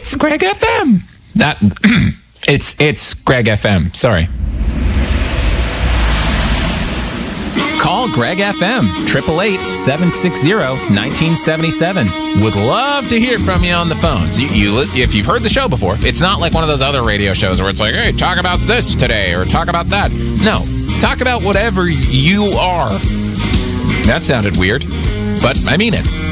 It's Greg FM. It's Greg FM. Sorry. Call Greg FM, 888-760-1977. Would love to hear from you on the phones. If you've heard the show before, it's not like one of those other radio shows where it's like, hey, talk about this today or talk about that. No, talk about whatever you are. That sounded weird, but I mean it.